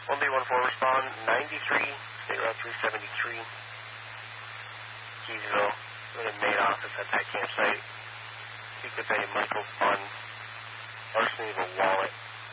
1B14 respond, 93, State Route 373, Keysville. I'm in the main office at that campsite. Speak with a Michael on larceny of a wallet.